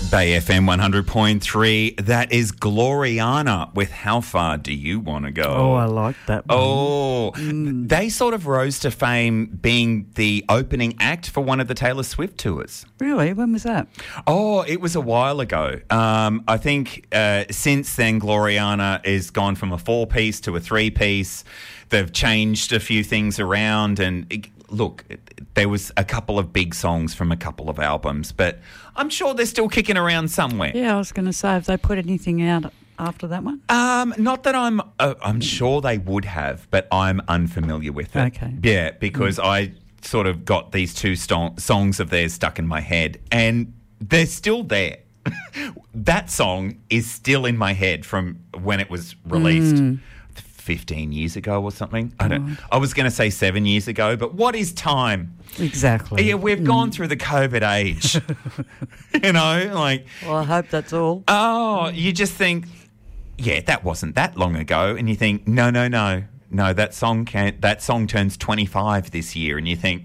Bay FM 100.3. That is Gloriana with How Far Do You Want to Go? Oh, I like that one. Oh, they sort of rose to fame being the opening act for one of the Taylor Swift tours. Really? When was that? Oh, it was a while ago. I think since then, Gloriana is gone from a 4-piece to a 3-piece. They've changed a few things around and... Look, there was a couple of big songs from a couple of albums, but I'm sure they're still kicking around somewhere. Yeah, I was going to say, have they put anything out after that one? Not that I'm sure they would have, but I'm unfamiliar with it. Okay. Yeah, because I sort of got these two songs of theirs stuck in my head, and they're still there. That song is still in my head from when it was released. 15 years ago or something. I was going to say 7 years ago, but what is time? Exactly. Yeah, we've gone through the COVID age. You know, like... Well, I hope that's all. Oh, you just think, yeah, that wasn't that long ago. And you think, no, that song turns 25 this year. And you think,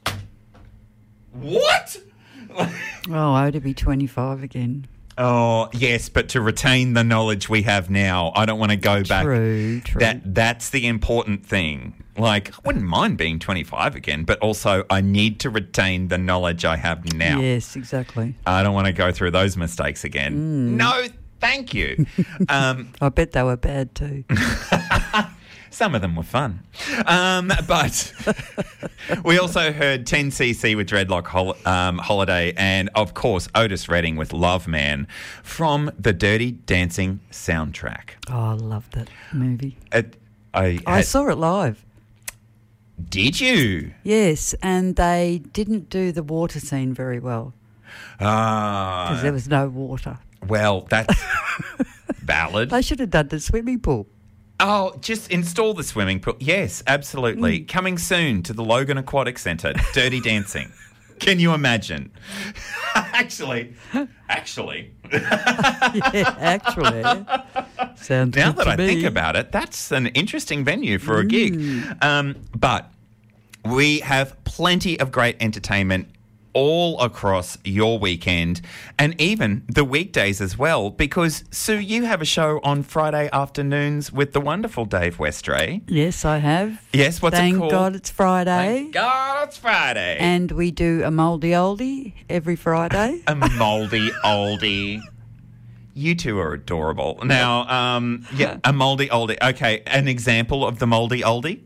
what? Oh, I ought to be 25 again. Oh, yes, but to retain the knowledge we have now, I don't want to go back. True. That's the important thing. Like, I wouldn't mind being 25 again, but also I need to retain the knowledge I have now. Yes, exactly. I don't want to go through those mistakes again. No, thank you. I bet they were bad too. Some of them were fun. But we also heard 10cc with Dreadlock Holiday and, of course, Otis Redding with Love Man from the Dirty Dancing soundtrack. Oh, I love that movie. I saw it live. Did you? Yes, and they didn't do the water scene very well because there was no water. Well, that's valid. They should have done the swimming pool. Oh, just install the swimming pool. Yes, absolutely. Coming soon to the Logan Aquatic Centre, Dirty Dancing. Can you imagine? Actually. Yeah, actually. Sounds Now good that to I me. think about it, that's an interesting venue for a gig. But we have plenty of great entertainment all across your weekend and even the weekdays as well, because, Sue, you have a show on Friday afternoons with the wonderful Dave Westray. Yes, I have. Yes, what's Thank it called? God it's Friday. Thank God it's Friday. And we do a mouldy oldie every Friday. A mouldy oldie. You two are adorable. Now, a mouldy oldie. Okay, an example of the mouldy oldie?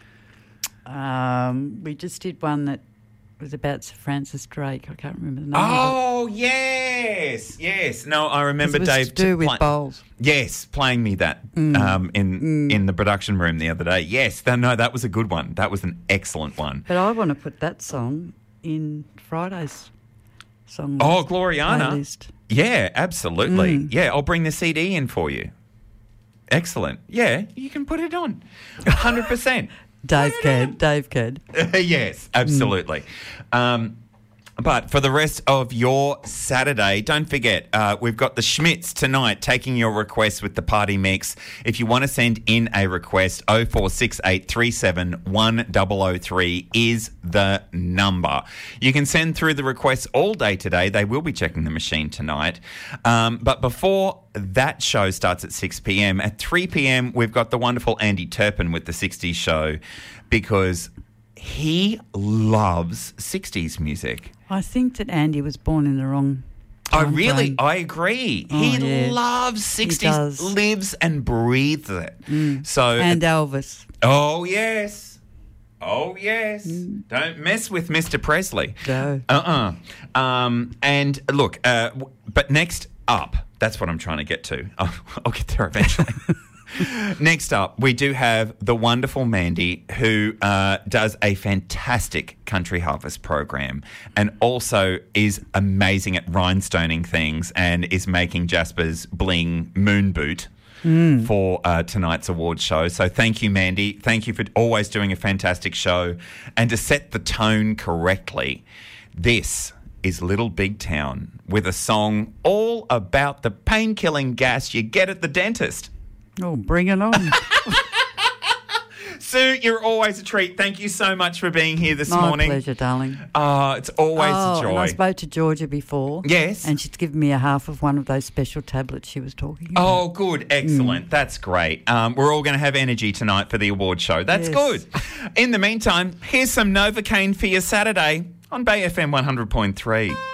We just did one that was about Sir Francis Drake. I can't remember the name. Oh, yes. No, I remember it was Dave. to do with bowls. Yes, playing me that in the production room the other day. Yes, that was a good one. That was an excellent one. But I want to put that song in Friday's song Oh, Gloriana. playlist. Yeah, absolutely. Yeah, I'll bring the CD in for you. Excellent. Yeah, you can put it on. 100%. Dave can. Yes, absolutely. But for the rest of your Saturday, don't forget, we've got the Schmitz tonight taking your requests with the party mix. If you want to send in a request, 0468 37 1003 is the number. You can send through the requests all day today. They will be checking the machine tonight. But before that show starts at 6 p.m, at 3 p.m, we've got the wonderful Andy Turpin with the 60s show, because he loves 60s music. I think that Andy was born in the wrong time frame. I agree. Oh, he yeah. loves 60s, He does. lives and breathes it. So, And Elvis. oh, yes. Don't mess with Mr. Presley. No. And look, but next up, that's what I'm trying to get to. I'll get there eventually. Next up, we do have the wonderful Mandy, who does a fantastic Country Harvest program and also is amazing at rhinestoning things and is making Jasper's bling moon boot for tonight's awards show. So thank you, Mandy. Thank you for always doing a fantastic show. And to set the tone correctly, this is Little Big Town with a song all about the pain-killing gas you get at the dentist. Oh, bring it on. Sue, you're always a treat. Thank you so much for being here this My morning. pleasure, darling. It's always a joy. And I spoke to Georgia before. Yes. And she's given me a half of one of those special tablets she was talking about. Oh, good. Excellent. That's great. We're all going to have energy tonight for the award show. That's good. In the meantime, here's some Novocaine for your Saturday on Bay FM 100.3.